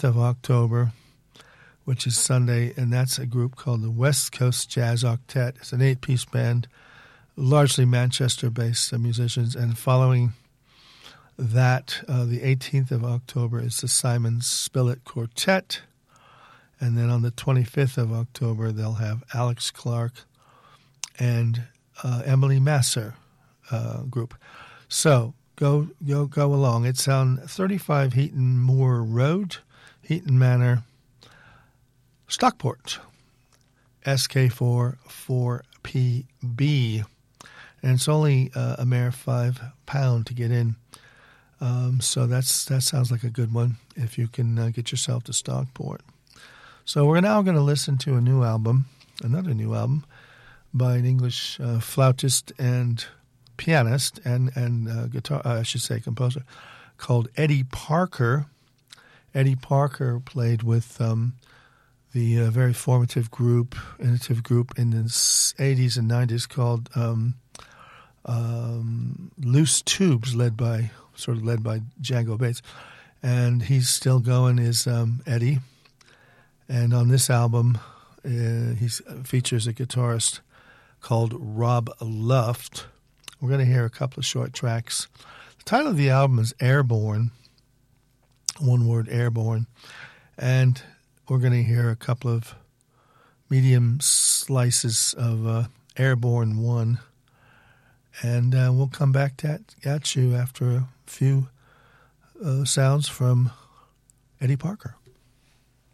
of October, which is Sunday, and that's a group called the West Coast Jazz Octet. It's an 8-piece band, largely Manchester-based musicians. And following that, the 18th of October is the Simon Spillett Quartet. And then on the 25th of October, they'll have Alex Clark and Emily Masser group. So go along. It's on 35 Heaton Moor Road, Heaton Manor, Stockport, SK4 4PB. And it's only a mere £5 to get in. So that sounds like a good one if you can get yourself to Stockport. So we're now going to listen to another new album by an English flautist and pianist and guitar, composer, called Eddie Parker. Eddie Parker played with the very formative innovative group in the 80s and 90s called Loose Tubes, led by Django Bates. And he's still going, is Eddie. And on this album, he features a guitarist called Rob Luft. We're going to hear a couple of short tracks. The title of the album is Airborne, one word, Airborne. And we're going to hear a couple of medium slices of Airborne 1. And we'll come back at you after a few sounds from Eddie Parker.